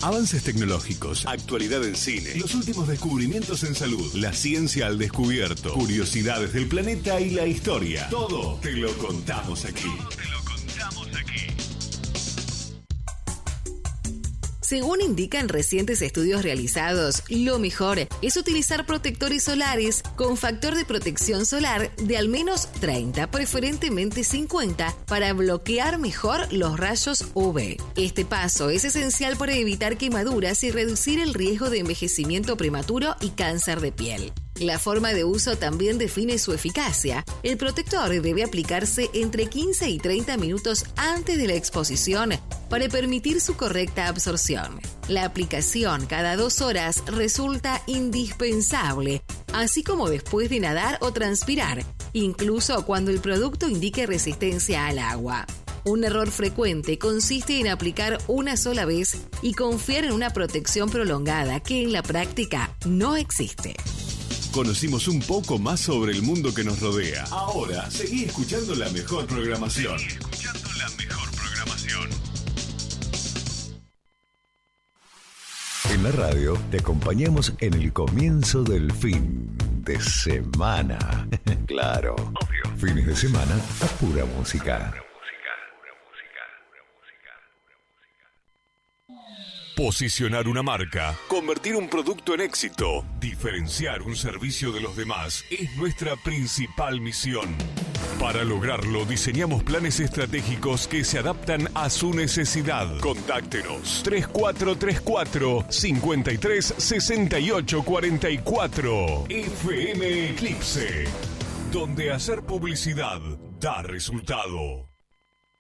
Avances tecnológicos, actualidad en cine, los últimos descubrimientos en salud, la ciencia al descubierto, curiosidades del planeta y la historia. Todo te lo contamos aquí. Según indican recientes estudios realizados, lo mejor es utilizar protectores solares con factor de protección solar de al menos 30, preferentemente 50, para bloquear mejor los rayos UV. Este paso es esencial para evitar quemaduras y reducir el riesgo de envejecimiento prematuro y cáncer de piel. La forma de uso también define su eficacia. El protector debe aplicarse entre 15 y 30 minutos antes de la exposición para permitir su correcta absorción. La aplicación cada 2 horas resulta indispensable, así como después de nadar o transpirar, incluso cuando el producto indique resistencia al agua. Un error frecuente consiste en aplicar una sola vez y confiar en una protección prolongada que en la práctica no existe. Conocimos un poco más sobre el mundo que nos rodea. Ahora, seguí escuchando la mejor programación. En la radio te acompañamos en el comienzo del fin de semana. Claro, obvio. Fines de semana a pura música. Posicionar una marca, convertir un producto en éxito, diferenciar un servicio de los demás es nuestra principal misión. Para lograrlo, diseñamos planes estratégicos que se adaptan a su necesidad. Contáctenos 3434-536844 FM Eclipse, donde hacer publicidad da resultado.